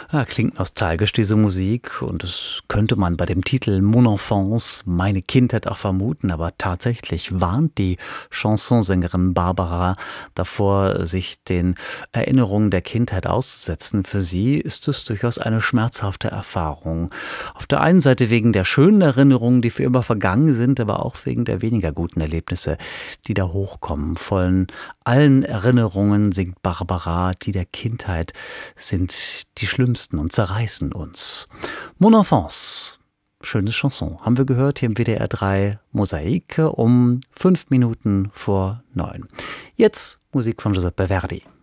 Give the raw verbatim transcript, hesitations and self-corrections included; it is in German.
Ja, klingt nostalgisch, diese Musik, und das könnte man bei dem Titel Mon Enfance, meine Kindheit, auch vermuten, aber tatsächlich warnt die Chansonsängerin Barbara davor, sich den Erinnerungen der Kindheit auszusetzen. Für sie ist es durchaus eine schmerzhafte Erfahrung. Auf der einen Seite wegen der schönen Erinnerungen, die für immer vergangen sind, aber auch wegen der weniger guten Erlebnisse, die da hochkommen. Von allen Erinnerungen singt Barbara, die der Kindheit sind die schlimmsten und zerreißen uns. Mon Enfance, schöne Chanson, haben wir gehört hier im W D R drei Mosaik um fünf Minuten vor neun. Jetzt Musik von Giuseppe Verdi.